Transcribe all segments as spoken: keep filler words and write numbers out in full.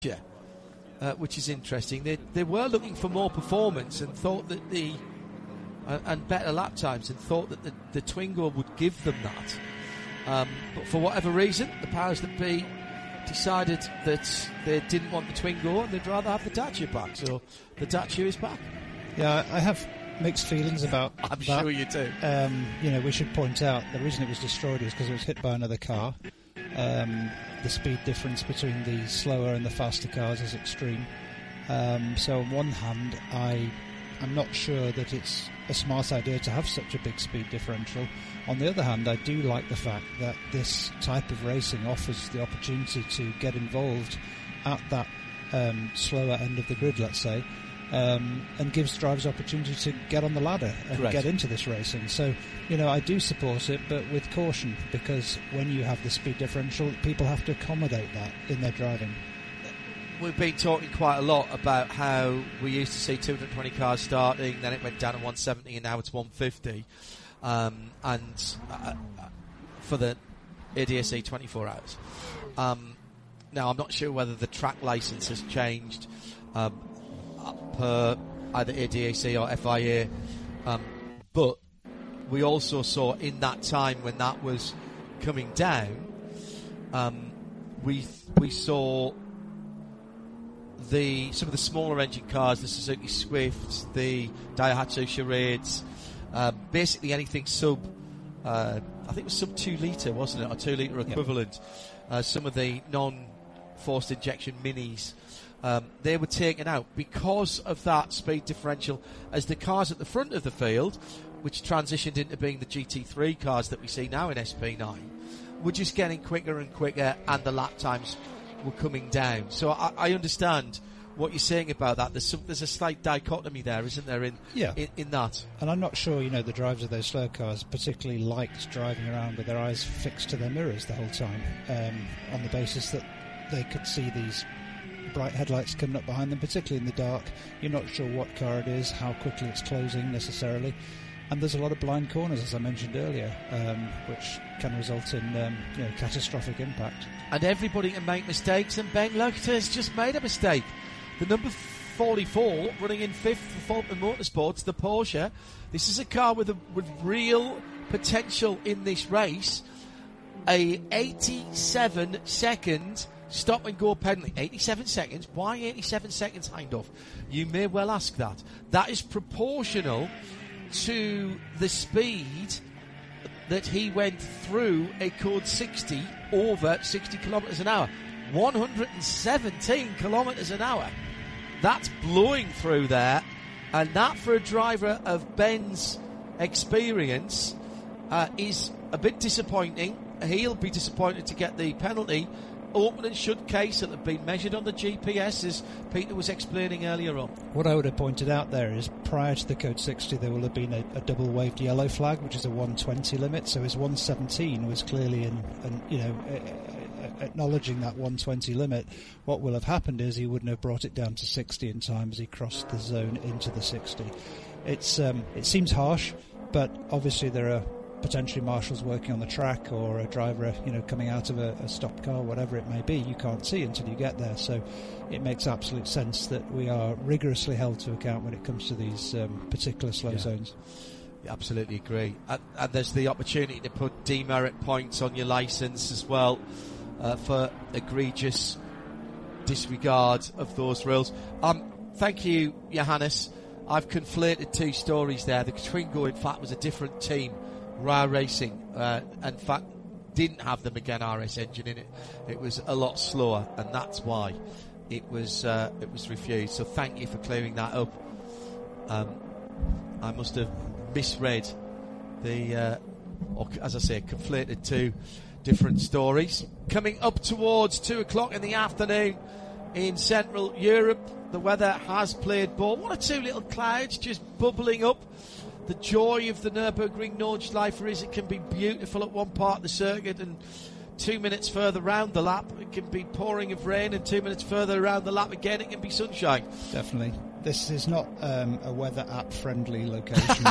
Yeah, uh, which is interesting. They they were looking for more performance and thought that the uh, and better lap times and thought that the, the Twingo would give them that. Um, but for whatever reason, the powers that be decided that they didn't want the Twingo and they'd rather have the Dacia back. So the Dacia is back. Yeah, I have mixed feelings about I'm that. sure you do. Um, you know, we should point out the reason it was destroyed is because it was hit by another car. Um, the speed difference between the slower and the faster cars is extreme. Um, so on one hand, I am not sure that it's a smart idea to have such a big speed differential. On the other hand, I do like the fact that this type of racing offers the opportunity to get involved at that um, slower end of the grid, let's say, um, and gives drivers opportunity to get on the ladder and Correct. get into this racing. So, you know, I do support it, but with caution, because when you have the speed differential, people have to accommodate that in their driving. We've been talking quite a lot about how we used to see two hundred twenty cars starting, then it went down to one seventy, and now it's one fifty. Um, and uh, for the A D A C twenty-four hours. Um, now, I'm not sure whether the track license has changed um, per either A D A C or F I A, um, but we also saw in that time when that was coming down, um, we we saw the some of the smaller engine cars, the Suzuki Swifts, the Daihatsu Charades, uh, basically anything sub, uh, I think it was sub two litre, wasn't it, or two litre equivalent. Yep. Uh, some of the non-forced injection minis, um, they were taken out because of that speed differential. As the cars at the front of the field, which transitioned into being the G T three cars that we see now in S P nine, were just getting quicker and quicker, and the lap times were coming down. So I, I understand what you're saying about that. There's some, there's a slight dichotomy there, isn't there, in, yeah. in in that? And I'm not sure, you know, the drivers of those slow cars particularly liked driving around with their eyes fixed to their mirrors the whole time, um, on the basis that they could see these bright headlights coming up behind them, particularly in the dark. You're not sure what car it is, how quickly it's closing necessarily. And there's a lot of blind corners, as I mentioned earlier, um, which can result in um, you know, catastrophic impact. And everybody can make mistakes, and Ben Lecter has just made a mistake. The number forty-four, running in fifth for Fulton Motorsports, the Porsche. This is a car with a, with real potential in this race. A eighty-seven second stop and go penalty. eighty-seven seconds? Why eighty-seven seconds, Hindhoff? You may well ask that. That is proportional to the speed that he went through a code sixty over sixty kilometres an hour. one hundred seventeen kilometres an hour. That's blowing through there, and that for a driver of Ben's experience uh, is a bit disappointing. He'll be disappointed to get the penalty. Open and shut case that have been measured on the G P S, as Peter was explaining earlier on. What I would have pointed out there is prior to the code sixty there will have been a, a double waved yellow flag, which is a one twenty limit, so his one seventeen was clearly in, in you know uh, acknowledging that one twenty limit. What will have happened is he wouldn't have brought it down to sixty in time as he crossed the zone into the sixty. It's um, it seems harsh, but obviously there are potentially marshals working on the track, or a driver, you know, coming out of a, a stopped car, whatever it may be. You can't see until you get there, so it makes absolute sense that we are rigorously held to account when it comes to these um, particular slow yeah. zones. Yeah, absolutely agree. And, and there's the opportunity to put demerit points on your licence as well uh, for egregious disregard of those rules. Um, thank you, Johannes. I've conflated two stories there. The Twingo, in fact, was a different team. Ra Racing, uh, in fact, didn't have the Megane R S engine in it. It was a lot slower, and that's why it was uh, it was refused. So thank you for clearing that up. Um, I must have misread the, uh, or as I say, conflated two different stories. Coming up towards two o'clock in the afternoon in Central Europe, the weather has played ball. One or two little clouds just bubbling up. The joy of the Nürburgring Nordschleife is it can be beautiful at one part of the circuit, and two minutes further round the lap it can be pouring of rain, and two minutes further around the lap again it can be sunshine. Definitely. This is not um, a weather app friendly location.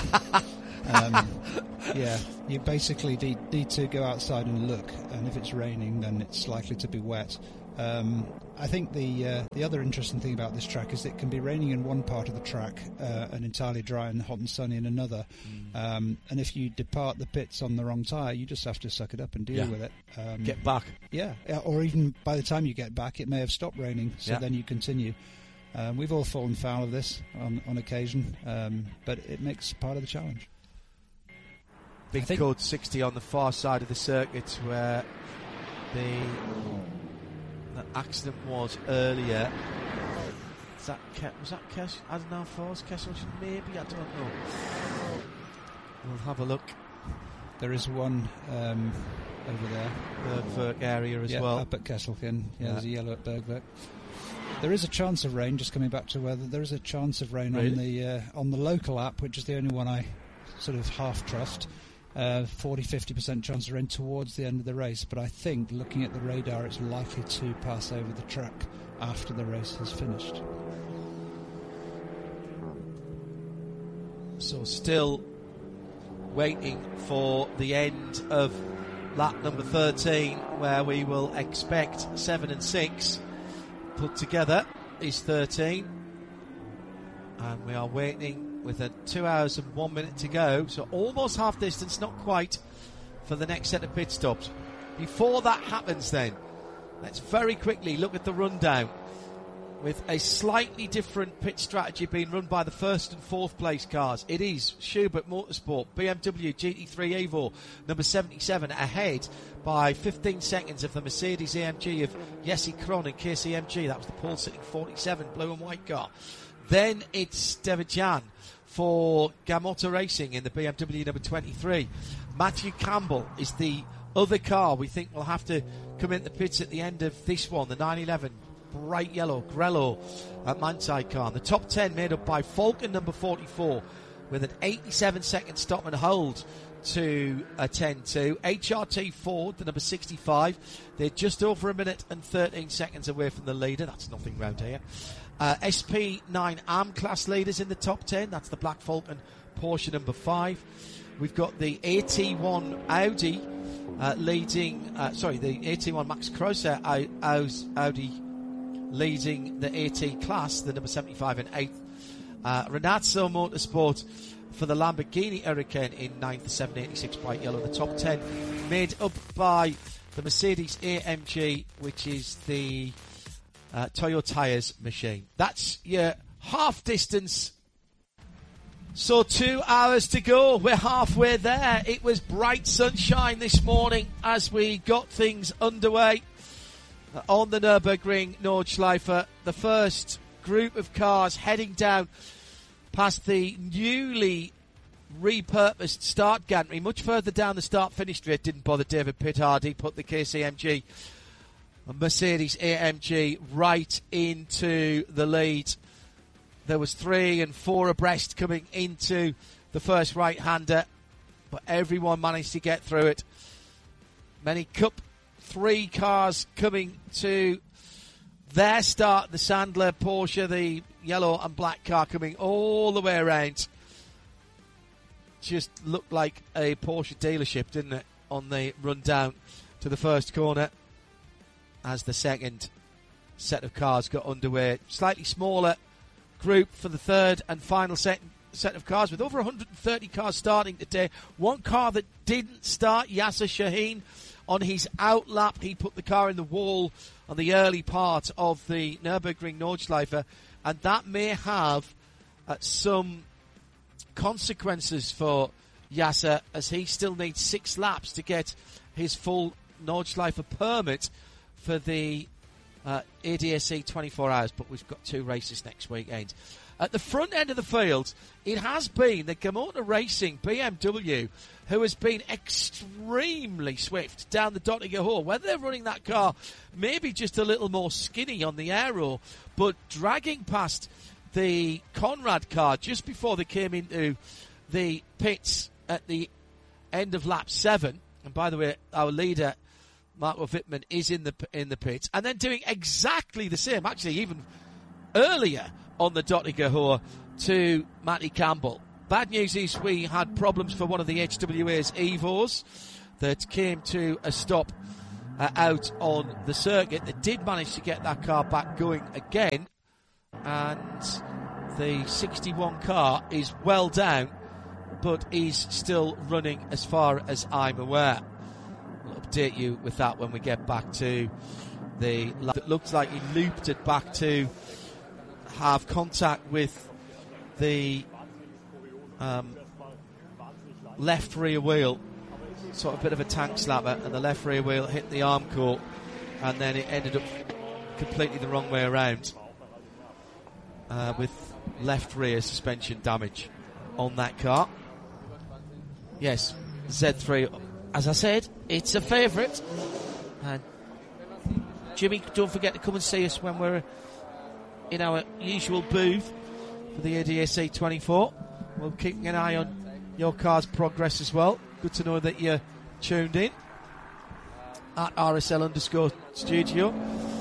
um, yeah, you basically need, need to go outside and look, and if it's raining then it's likely to be wet. Um, I think the uh, the other interesting thing about this track is it can be raining in one part of the track uh, and entirely dry and hot and sunny in another. Mm. Um, and if you depart the pits on the wrong tyre, you just have to suck it up and deal yeah. with it. Um, get back. Yeah, or even by the time you get back, it may have stopped raining, so yeah. then you continue. Um, we've all fallen foul of this on, on occasion, um, but it makes part of the challenge. Big code sixty on the far side of the circuit where the... the accident was earlier. Is that Ke- was that Kes? I don't know. Force Kesselchen, maybe. I don't know. We'll have a look. There is one um, over there, Bergwerk area as yeah, well. Up at Kesselchen. Yeah, yeah, there's a yellow at Bergwerk. There is a chance of rain. Just coming back to weather, there is a chance of rain really? on the uh, on the local app, which is the only one I sort of half trust. Uh, forty to fifty percent chance of rain towards the end of the race, but I think looking at the radar it's likely to pass over the track after the race has finished. So still waiting for the end of lap number thirteen, where we will expect seven and six put together is thirteen, and we are waiting with a two hours and one minute to go, so almost half distance, not quite, for the next set of pit stops. Before that happens then, let's very quickly look at the rundown, with a slightly different pit strategy being run by the first and fourth place cars. It is Schubert Motorsport, B M W G T three Evo, number seventy-seven, ahead by fifteen seconds of the Mercedes A M G of Jesse Krohn and K C M G. That was the pole sitting forty-seven, blue and white car. Then it's Devejan for Gamotta Racing in the B M W number twenty-three. Matthew Campbell is the other car we think will have to come in the pits at the end of this one, the nine eleven bright yellow Grello at Manthey car. And the top ten made up by Falcon number forty-four with an eighty-seven second stop and hold to a ten two. H R T Ford, the number sixty-five, they're just over a minute and thirteen seconds away from the leader. That's nothing round here. Uh, S P nine A M class leaders in the top ten. That's the Black Falcon Porsche number five. We've got the A T one Audi uh, leading, uh, sorry, the A T one Max Crosser Audi leading the AT class, the number seventy-five and eighth. Uh, Renazzo Motorsport for the Lamborghini Hurricane in ninth, the seven eighty-six bright yellow. The top ten made up by the Mercedes A M G, which is the Uh, Toyo Tyres machine. That's your half distance. So two hours to go. We're halfway there. It was bright sunshine this morning as we got things underway uh, on the Nürburgring Nordschleife. The first group of cars heading down past the newly repurposed start gantry. Much further down the start-finish straight. Didn't bother David Pittard. He put the K C M G Mercedes A M G right into the lead. There was three and four abreast coming into the first right-hander, but everyone managed to get through it. Many Cup three cars coming to their start. The Sandler Porsche, the yellow and black car coming all the way around. Just looked like a Porsche dealership, didn't it, on the run down to the first corner as the second set of cars got underway. Slightly smaller group for the third and final set set of cars, with over one hundred thirty cars starting today. One car that didn't start, Yasser Shaheen, on his out lap. He put the car in the wall on the early part of the Nürburgring Nordschleife, and that may have uh, some consequences for Yasser, as he still needs six laps to get his full Nordschleife permit for the uh, A D A C twenty-four hours, but we've got two races next weekend. At the front end of the field, it has been the Gamotta Racing B M W who has been extremely swift down the Dottinger Hall. Whether they're running that car maybe just a little more skinny on the aero, but dragging past the Conrad car just before they came into the pits at the end of lap seven. And by the way, our leader, Marco Wittmann, is in the in the pits, and then doing exactly the same, actually even earlier on the Dottinger Hall to Matty Campbell. Bad news is we had problems for one of the H W A's Evos that came to a stop uh, out on the circuit. They did manage to get that car back going again, and the sixty-one car is well down, but is still running as far as I'm aware. We'll update you with that when we get back to the lap. It looks like he looped it back to have contact with the um, left rear wheel, sort of a bit of a tank slapper, and the left rear wheel hit the arm core, and then it ended up completely the wrong way around, uh, with left rear suspension damage on that car. Yes, Z three, as I said, it's a favourite, and Jimmy, don't forget to come and see us when we're in our usual booth for the A D A C twenty-four. We'll keep an eye on your car's progress as well. Good to know that you're tuned in at R S L underscore studio.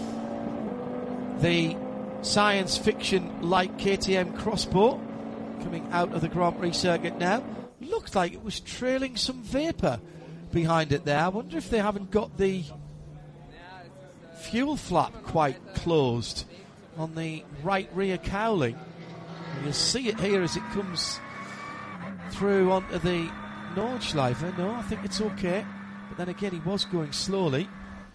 The science fiction light K T M Crossbow coming out of the Grand Prix circuit now. Looked like it was trailing some vapour behind it there. I wonder if they haven't got the fuel flap quite closed on the right rear cowling. And you'll see it here as it comes through onto the Nordschleife. No, I think it's okay. But then again, he was going slowly.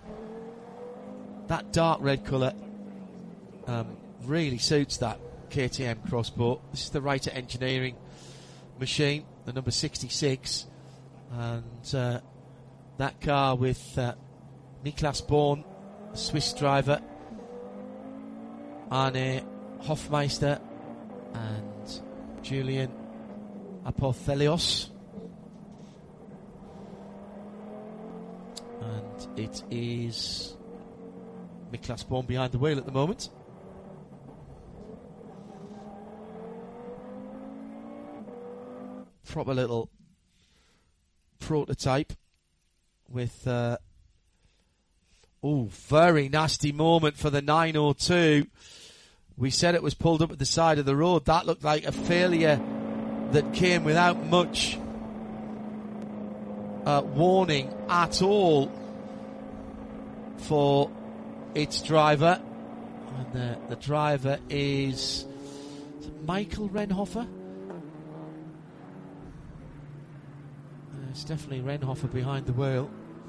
That dark red colour um, really suits that K T M Crossbow. This is the Writer Engineering machine, the number sixty-six. And uh, that car with uh, Niklas Born, Swiss driver, Arne Hofmeister and Julian Apothelios. And it is Niklas Born behind the wheel at the moment. Proper little prototype with uh, oh, very nasty moment for the nine oh two. We said it was pulled up at the side of the road. That looked like a failure that came without much uh, warning at all for its driver. And the, the driver is, is it Michael Renhofer? Uh, it's definitely Renhofer behind the wheel.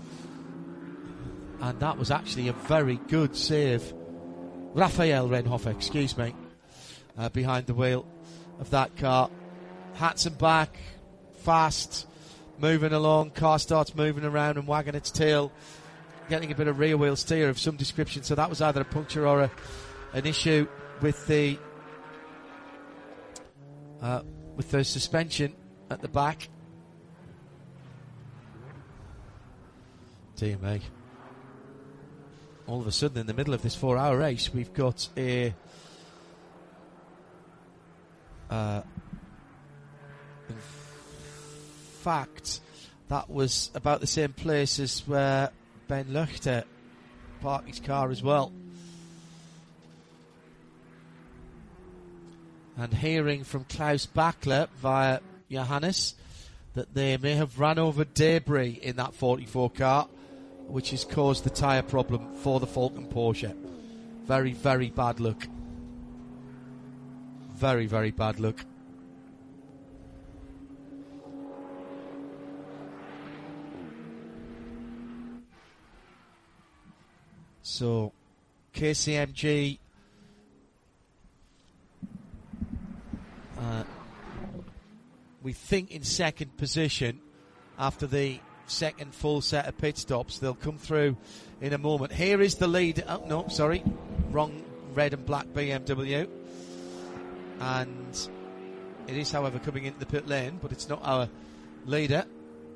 And that was actually a very good save. Raphael Renhofer, excuse me, uh, behind the wheel of that car. Hats and back, fast, moving along. Car starts moving around and wagging its tail, getting a bit of rear wheel steer of some description. So that was either a puncture or a, an issue with the uh, with the suspension at the back. Dear me. All of a sudden, in the middle of this four-hour race, we've got a uh, in fact, that was about the same place as where Ben Luchter parked his car as well. And hearing from Klaus Bachler via Johannes that they may have ran over debris in that forty-four car, which has caused the tyre problem for the Falcon Porsche. Very, very bad luck. Very, very bad luck. So, K C M G uh, we think in second position after the second full set of pit stops. They'll come through in a moment. Here is the lead. Oh, no, sorry. Wrong red and black B M W. And it is, however, coming into the pit lane, but it's not our leader.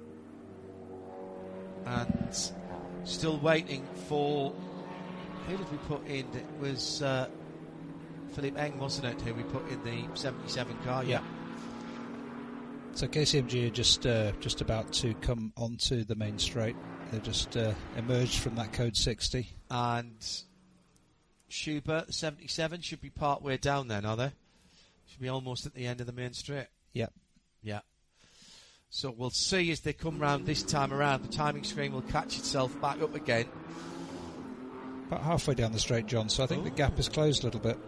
And still waiting for... Who did we put in? It was uh, Philippe Eng, wasn't it, who we put in the seventy-seven car? Yeah. So K C M G are just uh, just about to come onto the main straight. They've just uh, emerged from that code sixty. And Schubert, the seventy-seven, should be part way down then, are they? Should be almost at the end of the main straight. Yep. Yeah. So we'll see as they come round this time around. The timing screen will catch itself back up again. About halfway down the straight, John, so I think oh. the gap has closed a little bit.